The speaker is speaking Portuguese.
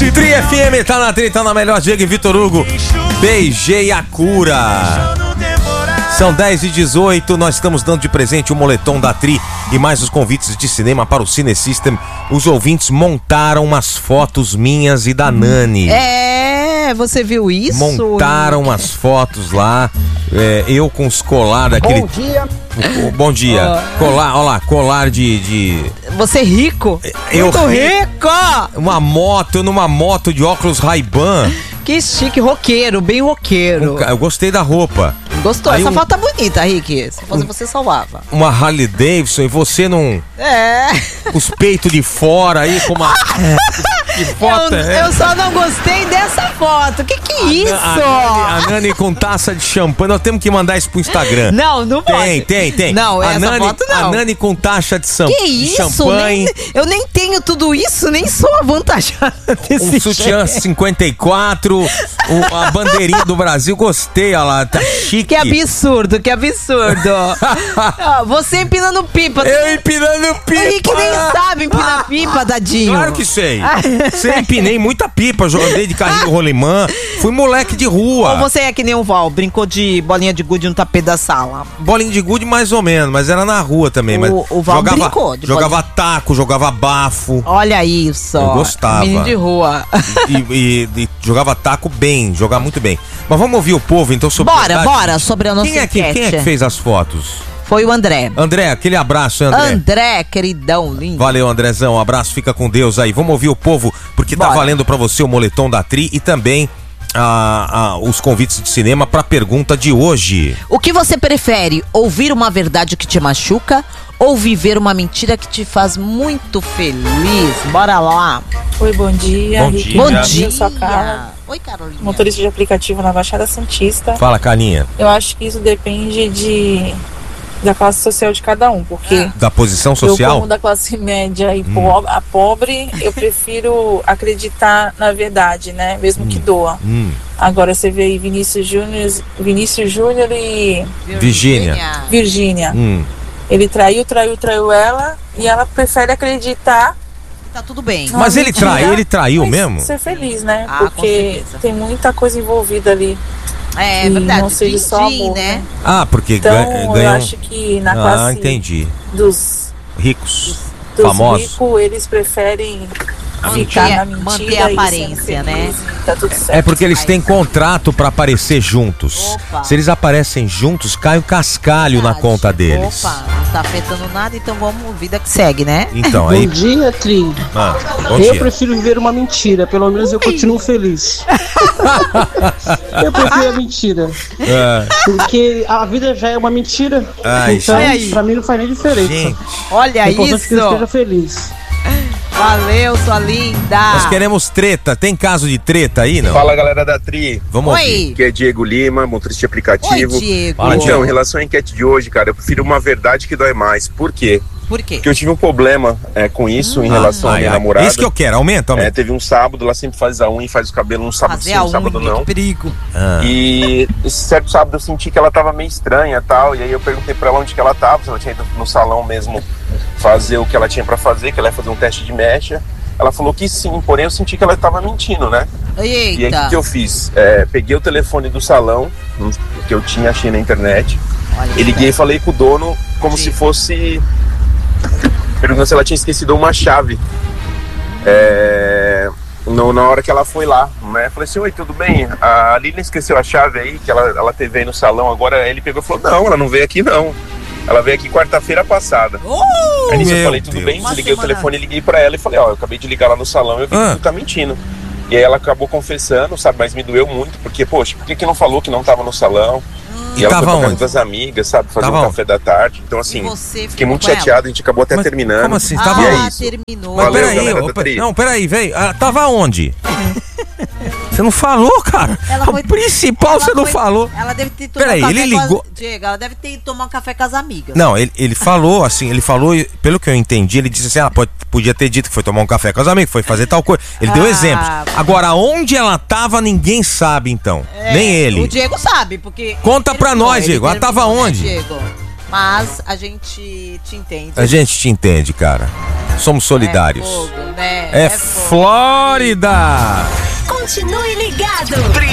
Tri FM, tá na Tri, tá na melhor. Diego e Vitor Hugo, beijei a cura. São 10h18, nós estamos dando de presente o moletom da Tri e mais os convites de cinema para o Cine System. Os ouvintes montaram umas fotos minhas e da Nani. Você viu isso? Montaram umas fotos lá, eu com os colar daquele... Bom dia. Bom dia. Colar, olha lá, colar de... Você é rico? Eu Muito rico! Eu numa moto de óculos Ray-Ban. Que chique, roqueiro, bem roqueiro. Eu gostei da roupa. Gostou? Aí Essa foto tá bonita, Rick. Se fosse você, salvava. Uma Harley Davidson e você num... os peitos de fora aí com uma... Que foto eu só não gostei dessa foto. Que é isso? A Nani com taça de champanhe. Nós temos que mandar isso pro Instagram. Não pode. Tem. Não, essa foto não. A Nani com taça de champanhe. Que isso? Champanhe. Eu nem tenho tudo isso, nem sou avantajada desse Um sutiã 54, a bandeirinha do Brasil. Gostei, olha lá, tá chique. Que absurdo. Você empinando pipa. Eu empinando pipa. O Rick nem sabe empinar pipa, tadinho. Claro que sei. Você empinei muita pipa, joguei de carrinho do rolimã. Fui moleque de rua. Ou você é que nem o Val, brincou de bolinha de gude no tapete da sala? Bolinha de gude mais ou menos, mas era na rua também. O Val brincou de jogava taco, jogava bafo. Olha isso. Eu gostava. Menino de rua. E jogava taco bem, jogava muito bem. Mas vamos ouvir o povo então sobre... Bora, sobre a nossa enquete. Quem é que fez as fotos? Foi o André. André, aquele abraço, André. André, queridão, lindo. Valeu, Andrezão, um abraço, fica com Deus aí. Vamos ouvir o povo, porque tá valendo pra você o moletom da Tri e também os convites de cinema pra pergunta de hoje. O que você prefere, ouvir uma verdade que te machuca ou viver uma mentira que te faz muito feliz? Bora lá. Oi, bom dia. Bom dia. Bom dia. Eu sou a Carla. Oi, Carolina. Motorista de aplicativo na Baixada Santista. Fala, Carlinha. Eu acho que isso depende da classe social de cada um, porque da posição social? Eu, como da classe média e pobre, eu prefiro acreditar na verdade, né? Mesmo que doa. Agora você vê aí Vinícius Júnior e Virgínia. Ele traiu ela e ela prefere acreditar. Tá tudo bem. Mas ele traiu mesmo? Ser feliz, né? Porque tem muita coisa envolvida ali. É verdade. Não seja só amor, né? Porque então, ganham... eu acho que na classe dos ricos, dos famosos, ricos, eles preferem ficar na mentira, manter a aparência, né? Tá tudo certo. É porque eles têm contrato pra aparecer juntos. Opa. Se eles aparecem juntos, cai um cascalho na conta deles. Opa, não tá afetando nada, então vamos, vida que segue, né? Então, aí... Bom dia, Tri. Bom Eu dia. prefiro viver uma mentira, pelo menos eu continuo feliz. Eu prefiro a mentira. Porque a vida já é uma mentira. Então, pra mim não faz nem diferença. Gente. Olha é importante que eu isso. esteja feliz. Valeu, sua linda. Nós queremos treta. Tem caso de treta aí, não? Fala, galera da Tri. Vamos ouvir. Aqui é Diego Lima, motorista de aplicativo. Oi, Diego. Fala, Então, Diego. em relação à enquete de hoje, cara, eu prefiro uma verdade que dói mais. Por quê? Por quê? Porque eu tive um problema com isso em relação à minha namorada. Isso que eu quero, aumenta. Teve um sábado, ela sempre faz a unha e faz o cabelo um sábado Fazer sim, a um sábado unha, não. que perigo. E esse certo sábado eu senti que ela tava meio estranha e tal. E aí eu perguntei pra ela onde que ela tava, se ela tinha ido no salão mesmo fazer o que ela tinha pra fazer, que ela ia fazer um teste de mecha. Ela falou que sim, porém eu senti que ela tava mentindo, né? Eita. E aí o que eu fiz? Peguei o telefone do salão, que eu tinha, achei na internet. Olha, e liguei e falei com o dono como se fosse... Perguntando se ela tinha esquecido uma chave. Na hora que ela foi lá, né? Falei assim, oi, tudo bem? A Lilian esqueceu a chave aí, que ela teve aí no salão. Agora ele pegou e falou, não, ela não veio aqui não. Ela veio aqui quarta-feira passada. Aí nisso eu falei, tudo bem? Desliguei o telefone e liguei pra ela e falei, eu acabei de ligar lá no salão e eu vi que tu tá mentindo. E aí ela acabou confessando, sabe? Mas me doeu muito, porque, poxa, por que não falou que não tava no salão? E ela foi pra casa das amigas, sabe? Fazer um café da tarde. Então, assim, fiquei muito chateado, a gente acabou até terminando. Como assim? Tava terminou. Mas Valeu, peraí, velho. Tava onde? Você não falou, cara. O principal você não falou. Ela deve ter tomado Peraí, ele ligou. Diego, ela deve ter tomado um café com as amigas. Não, ele falou assim, pelo que eu entendi, ele disse assim, podia ter dito que foi tomar um café com os amigos, foi fazer tal coisa. Ele deu exemplos. Agora, onde ela tava, ninguém sabe, então. Nem ele. O Diego sabe, porque... Conta pra nós, Diego. Ela tava onde? Diego. Mas a gente te entende. A gente te entende, cara. Somos solidários. É fogo, né? É Flórida! Continue ligado.